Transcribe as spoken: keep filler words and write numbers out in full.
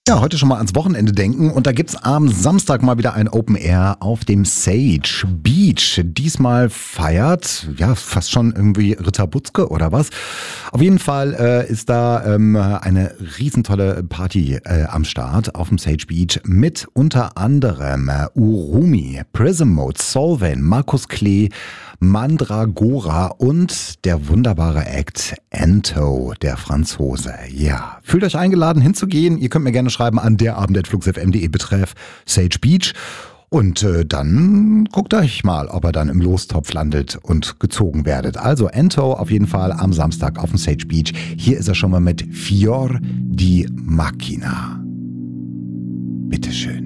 Ja, heute schon mal ans Wochenende denken und da gibt's am Samstag mal wieder ein Open Air auf dem Sage Beach. Diesmal feiert, ja, fast schon irgendwie Ritter Butzke oder was. Auf jeden Fall äh, ist da ähm, eine riesentolle Party äh, am Start auf dem Sage Beach mit unter anderem äh, Urumi, Prism Mode, Solvane, Markus Klee, Mandragora und der wunderbare Act Ento, der Franzose. Ja, fühlt euch eingeladen hinzugehen. Ihr könnt mir gerne schreiben an derabend at flux f m punkt de betreff Sage Beach. Und äh, dann guckt euch mal, ob er dann im Lostopf landet und gezogen werdet. Also Ento auf jeden Fall am Samstag auf dem Sage Beach. Hier ist er schon mal mit Fior di Macchina. Bitteschön.